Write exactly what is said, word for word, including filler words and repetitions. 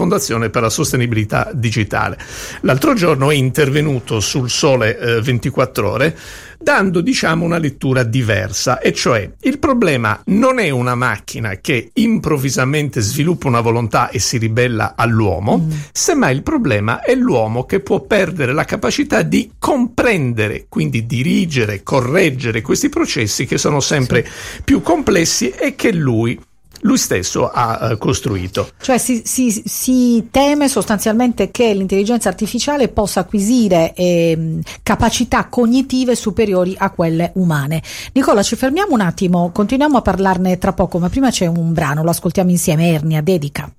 Fondazione per la Sostenibilità Digitale. L'altro giorno è intervenuto sul Sole eh, ventiquattro Ore dando, diciamo, una lettura diversa, e cioè il problema non è una macchina che improvvisamente sviluppa una volontà e si ribella all'uomo, mm. semmai il problema è l'uomo che può perdere la capacità di comprendere, quindi dirigere, correggere questi processi che sono sempre sì. più complessi e che lui lui stesso ha uh, costruito. Cioè si, si, si teme sostanzialmente che l'intelligenza artificiale possa acquisire eh, capacità cognitive superiori a quelle umane. Nicola, ci fermiamo un attimo, continuiamo a parlarne tra poco, ma prima c'è un brano, lo ascoltiamo insieme. Ernia, Dedica.